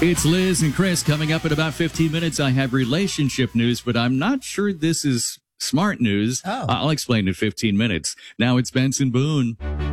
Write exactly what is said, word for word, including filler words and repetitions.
It's Liz and Chris. Coming up in about fifteen minutes, I have relationship news, but I'm not sure this is smart news. Oh. I'll explain in fifteen minutes. Now it's Benson Boone.